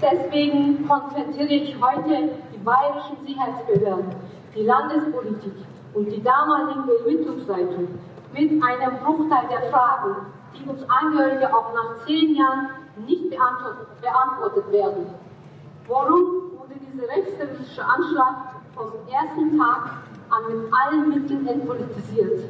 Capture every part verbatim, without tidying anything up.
Deswegen konfrontiere ich heute die bayerischen Sicherheitsbehörden, die Landespolitik und die damalige Ermittlungsleitung mit einem Bruchteil der Fragen, die uns Angehörige auch nach zehn Jahren nicht beantwortet, beantwortet werden. Warum wurde dieser rechtsterroristische Anschlag vom ersten Tag an mit allen Mitteln entpolitisiert?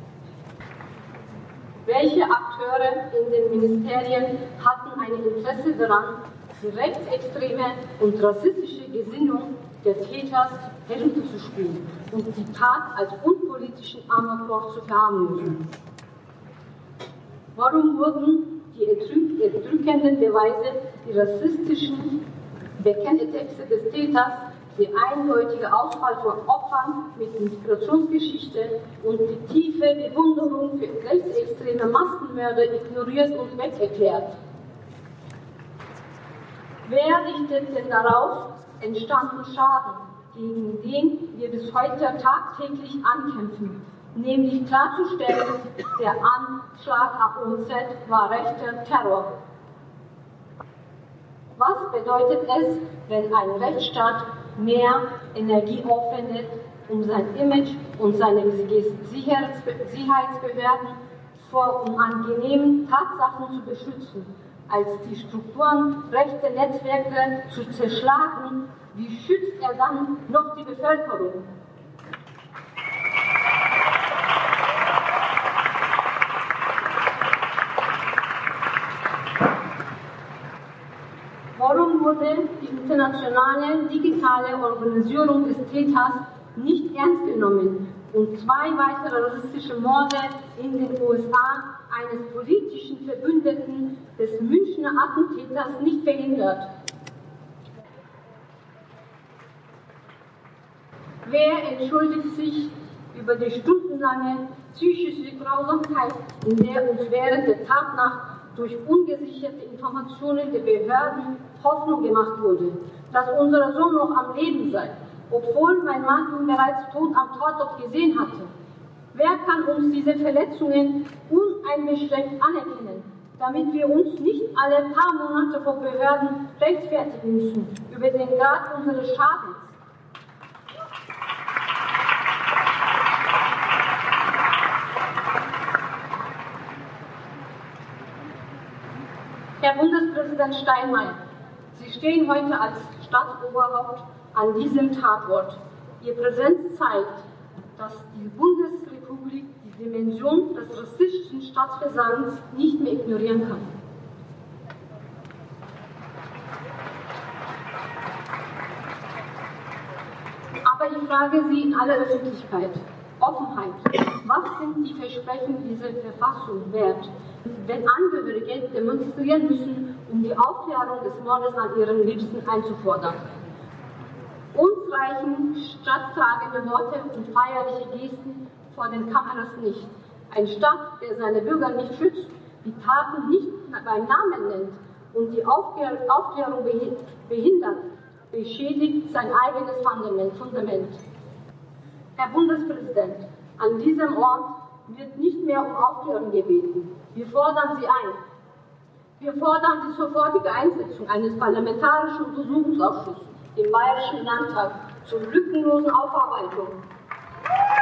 Welche Akteure in den Ministerien hatten ein Interesse daran, die rechtsextreme und rassistische Gesinnung der Täters herunterzuspielen und die Tat als unpolitischen Amoklauf zu verharmlosen? Warum wurden die erdrückenden Beweise, die rassistischen Bekennetexte des Täters, die eindeutige Auswahl von Opfern mit Migrationsgeschichte und die tiefe Bewunderung für rechtsextreme Massenmörder ignoriert und wegerklärt? Wer richtet denn daraus entstandenen Schaden, gegen den wir bis heute tagtäglich ankämpfen, nämlich klarzustellen, der Anschlag ab O Z war rechter Terror? Was bedeutet es, wenn ein Rechtsstaat mehr Energie aufwendet, um sein Image und seine Sicherheitsbehörden vor unangenehmen Tatsachen zu beschützen, als die Strukturen rechter Netzwerke zu zerschlagen? Wie schützt er dann noch die Bevölkerung? Warum wurde die internationale digitale Organisation des Täters nicht ernst genommen und zwei weitere rassistische Morde in den U S A eines politischen Verbündeten des Münchner Attentäters nicht verhindert? Wer entschuldigt sich über die stundenlange psychische Grausamkeit, in der uns während der Tatnacht durch ungesicherte Informationen der Behörden Hoffnung gemacht wurde, dass unser Sohn noch am Leben sei, obwohl mein Mann ihn bereits tot am Tatort gesehen hatte? Wer kann uns diese Verletzungen uneingeschränkt anerkennen, damit wir uns nicht alle paar Monate vor Behörden rechtfertigen müssen über den Grad unseres Schadens? Herr Bundespräsident Steinmeier, Sie stehen heute als Staatsoberhaupt an diesem Tatort. Ihre Präsenz zeigt, dass die Bundesrepublik die Dimension des rassistischen Staatsversagens nicht mehr ignorieren kann. Aber ich frage Sie in aller Öffentlichkeit: Offenheit. Was sind die Versprechen dieser Verfassung wert, wenn Angehörige demonstrieren müssen, um die Aufklärung des Mordes an ihren Liebsten einzufordern? Uns reichen staatstragende Worte und feierliche Gesten vor den Kameras nicht. Ein Staat, der seine Bürger nicht schützt, die Taten nicht beim Namen nennt und die Aufklärung behindert, beschädigt sein eigenes Fundament. Herr Bundespräsident, an diesem Ort wird nicht mehr um Aufklärung gebeten. Wir fordern Sie ein. Wir fordern die sofortige Einsetzung eines parlamentarischen Untersuchungsausschusses im Bayerischen Landtag zur lückenlosen Aufarbeitung